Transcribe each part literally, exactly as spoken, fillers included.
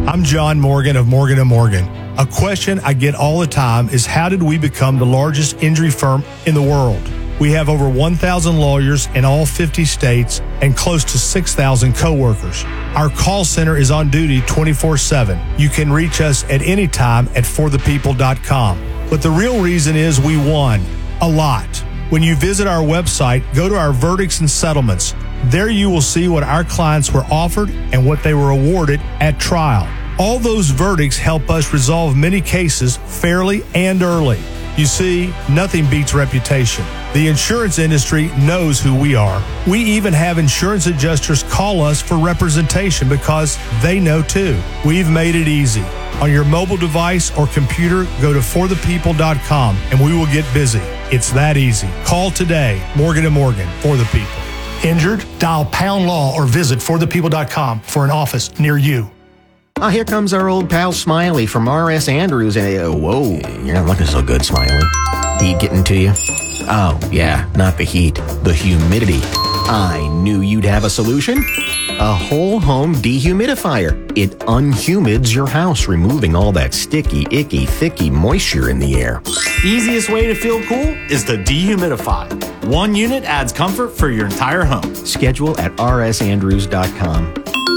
I'm John Morgan of Morgan and Morgan. A question I get all the time is, how did we become the largest injury firm in the world? We have over one thousand lawyers in all fifty states and close to six thousand coworkers. Our call center is on duty twenty-four seven. You can reach us at any time at for the people dot com. But the real reason is we won a lot. When you visit our website, go to our verdicts and settlements. There you will see what our clients were offered and what they were awarded at trial. All those verdicts help us resolve many cases fairly and early. You see, nothing beats reputation. The insurance industry knows who we are. We even have insurance adjusters call us for representation because they know too. We've made it easy. On your mobile device or computer, go to for the people dot com and we will get busy. It's that easy. Call today. Morgan and Morgan, for the people. Injured? Dial pound law or visit for the people dot com for an office near you. Oh, here comes our old pal Smiley from R S Andrews. And uh, whoa, you're not looking so good, Smiley. Heat getting to you? Oh, yeah, not the heat, the humidity. I knew you'd have a solution. A whole home dehumidifier. It unhumids your house, removing all that sticky, icky, thicky moisture in the air. Easiest way to feel cool is to dehumidify. One unit adds comfort for your entire home. Schedule at r s andrews dot com.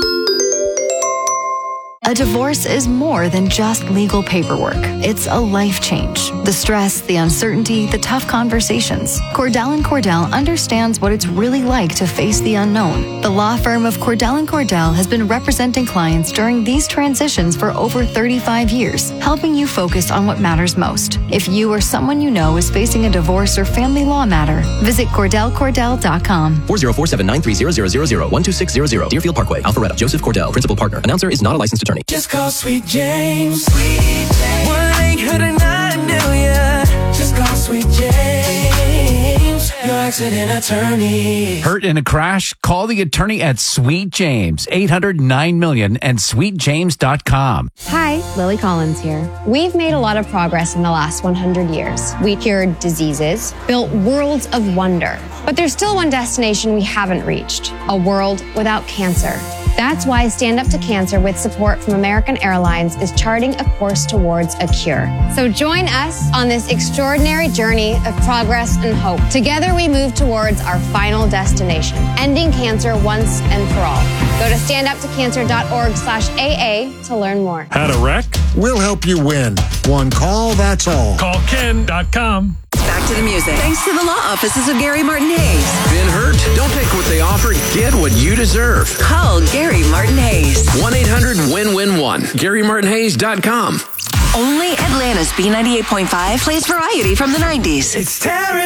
A divorce is more than just legal paperwork. It's a life change. The stress, the uncertainty, the tough conversations. Cordell and Cordell understands what it's really like to face the unknown. The law firm of Cordell and Cordell has been representing clients during these transitions for over thirty-five years, helping you focus on what matters most. If you or someone you know is facing a divorce or family law matter, visit cordell cordell dot com. four zero four seven nine three zero zero zero zero one two six zero zero Deerfield Parkway, Alpharetta. Joseph Cordell, Principal Partner. Announcer is not a licensed attorney. Just call Sweet James. Sweet James. one eight hundred nine million. Just call Sweet James, your accident attorney. Hurt in a crash? Call the attorney at Sweet James, eight hundred nine million and sweet james dot com. Hi, Lily Collins here. We've made a lot of progress in the last one hundred years. We cured diseases, built worlds of wonder. But there's still one destination we haven't reached, a world without cancer. That's why Stand Up to Cancer, with support from American Airlines, is charting a course towards a cure. So join us on this extraordinary journey of progress and hope. Together we move towards our final destination, ending cancer once and for all. Go to stand up to cancer dot org slash A A to learn more. Had a wreck? We'll help you win. One call, that's all. Call ken dot com. Back to the music. Thanks to the law offices of Gary Martin Hayes. Been hurt? Don't take what they offer. Get what you deserve. Call Gary Martin Hayes. one eight hundred win win one. Gary Martin Hayes dot com. Only Atlanta's B ninety-eight point five plays variety from the nineties. It's Terry.